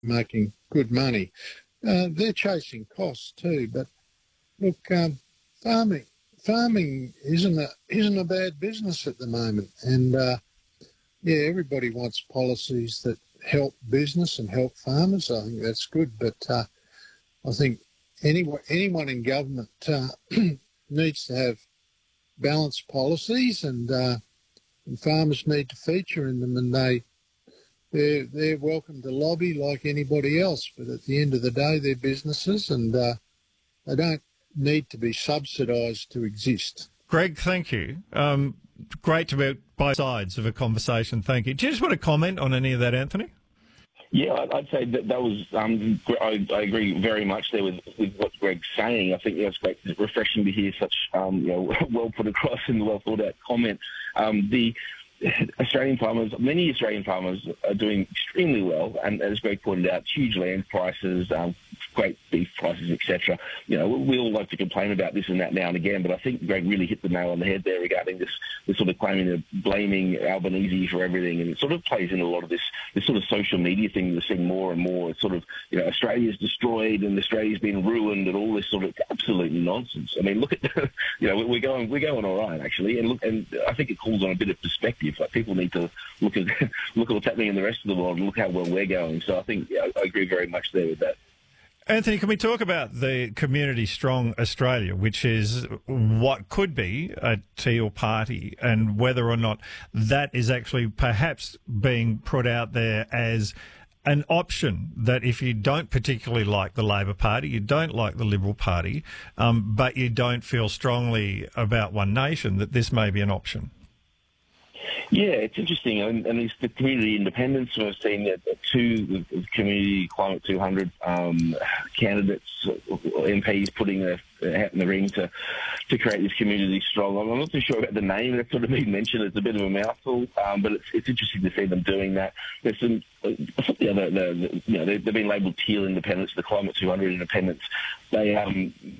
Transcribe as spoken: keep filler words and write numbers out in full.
making good money. Uh, they're chasing costs too, but look, um, farming farming isn't a isn't a bad business at the moment, and uh, yeah, everybody wants policies that help business and help farmers. I think that's good, but uh, I think anyone anyone in government uh, needs to have balanced policies, and, uh, and farmers need to feature in them, and they they're they're welcome to lobby like anybody else. But at the end of the day, they're businesses, and uh, they don't need to be subsidised to exist. Greg, thank you. Um, great to be at both sides of a conversation. Thank you. Do you just want to comment on any of that, Anthony? Yeah, I'd say that that was. Um, I, I agree very much there with, with what Greg's saying. I think you know, it's great, refreshing to hear such um, you know well put across and well thought out comment. Um, the Australian farmers, many Australian farmers are doing extremely well, and as Greg pointed out, huge land prices, um, great beef prices, et cetera. You know, we all like to complain about this and that now and again, but I think Greg really hit the nail on the head there regarding this, this sort of claiming of blaming Albanese for everything, and it sort of plays in a lot of this, this sort of social media thing we're seeing more and more. It's sort of, you know, Australia's destroyed and Australia's been ruined and all this sort of absolute nonsense. I mean, look at, you know, we're going, we're going all right actually, and look, and I think it calls on a bit of perspective. Like people need to look at look at what's happening in the rest of the world and look how well we're going. So I think yeah, I agree very much there with that. Anthony, can we talk about the Community Strong Australia, which is what could be a Teal party, and whether or not that is actually perhaps being put out there as an option, that if you don't particularly like the Labor Party, you don't like the Liberal Party, um, but you don't feel strongly about One Nation, that this may be an option? Yeah, it's interesting, and, and it's the community independents. We've seen that two the community climate two hundred um, candidates, M Ps, putting their hat in the ring to to create this community strong. I'm not too sure about the name that's sort of been mentioned. It's a bit of a mouthful, um, but it's it's interesting to see them doing that. There's some, the other, the, the, you know, they've been labelled Teal independents, the climate two hundred independents. They um